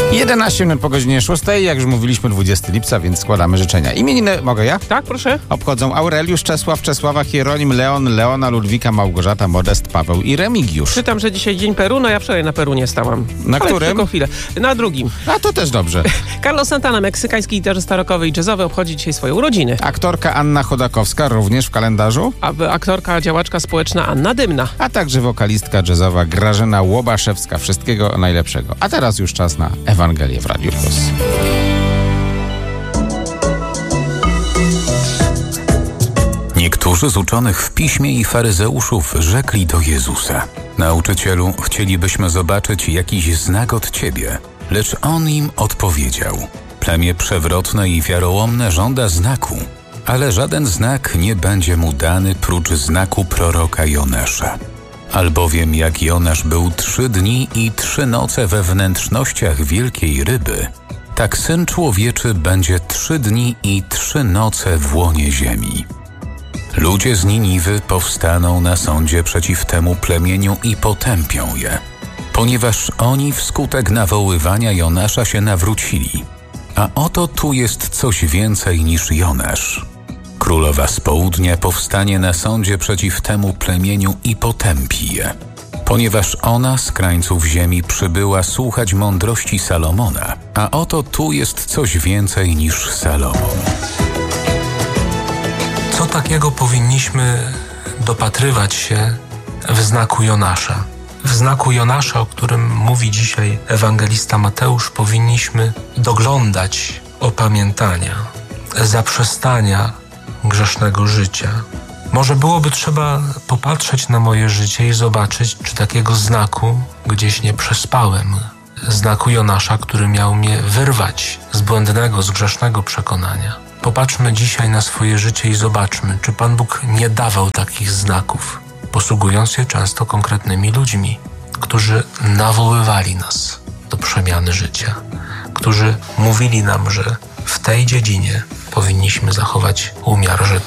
11 minut po godzinie 6, jak już mówiliśmy, 20 lipca, więc składamy życzenia. Imieniny, mogę ja? Tak, proszę. Obchodzą Aureliusz, Czesław, Czesława, Hieronim, Leon, Leona, Ludwika, Małgorzata, Modest, Paweł i Remigiusz. Czytam, że dzisiaj dzień Peru, no ja wczoraj na Peru nie stałam. Na Ale którym? tylko chwilę. Na drugim. A to też dobrze. Carlos Santana, meksykański gitarzysta rockowy i jazzowy, obchodzi dzisiaj swoje urodziny. Aktorka Anna Chodakowska również w kalendarzu. A aktorka, działaczka społeczna Anna Dymna. A także wokalistka jazzowa Grażyna Łobaszewska. Wszystkiego najlepszego. A teraz już czas na Ewangelię w Radiu Plus. Niektórzy z uczonych w piśmie i faryzeuszów rzekli do Jezusa: Nauczycielu, chcielibyśmy zobaczyć jakiś znak od Ciebie. Lecz On im odpowiedział: Plemię przewrotne i wiarołomne żąda znaku, ale żaden znak nie będzie mu dany prócz znaku proroka Jonasza. Albowiem jak Jonasz był 3 dni i 3 noce we wnętrznościach wielkiej ryby, tak Syn Człowieczy będzie 3 dni i 3 noce w łonie ziemi. Ludzie z Niniwy powstaną na sądzie przeciw temu plemieniu i potępią je, ponieważ oni wskutek nawoływania Jonasza się nawrócili. A oto tu jest coś więcej niż Jonasz. Królowa z południa powstanie na sądzie przeciw temu plemieniu i potępi je, ponieważ ona z krańców ziemi przybyła słuchać mądrości Salomona, a oto tu jest coś więcej niż Salomon. Co takiego powinniśmy dopatrywać się w znaku Jonasza? W znaku Jonasza, o którym mówi dzisiaj ewangelista Mateusz, powinniśmy doglądać opamiętania, zaprzestania grzesznego życia. Może byłoby trzeba popatrzeć na moje życie i zobaczyć, czy takiego znaku gdzieś nie przespałem. Znaku Jonasza, który miał mnie wyrwać z błędnego, z grzesznego przekonania. Popatrzmy dzisiaj na swoje życie i zobaczmy, czy Pan Bóg nie dawał takich znaków, posługując się często konkretnymi ludźmi, którzy nawoływali nas do przemiany życia, którzy mówili nam, że w tej dziedzinie powinniśmy zachować umiar, że